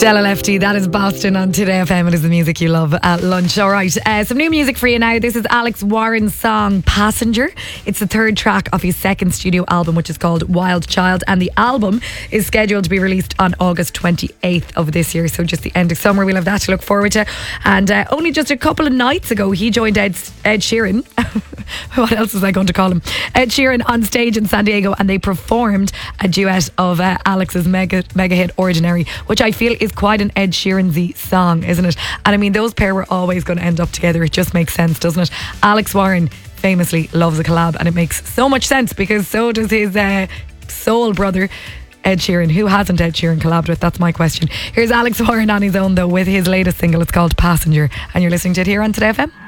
Stella Lefty, that is Boston on Today FM. It is the music you love at lunch. All right, some new music for you now. This is Alex Warren's song Passenger. It's the third track of his second studio album, which is called Wild Child, and the album is scheduled to be released on August 28th of this year, so just the end of summer. We'll have that to look forward to. And only just a couple of nights ago, he joined Ed Sheeran. What else was I going to call him? Ed Sheeran on stage in San Diego, and they performed a duet of Alex's mega hit Ordinary, which I feel is quite an Ed Sheeran-y song, isn't it? And I mean, those pair were always going to end up together. It just makes sense, doesn't it? Alex Warren famously loves a collab, and it makes so much sense because so does his soul brother Ed Sheeran. Who hasn't Ed Sheeran collabed with? That's my question. Here's Alex Warren on his own though with his latest single. It's called Passenger, and you're listening to it here on Today FM.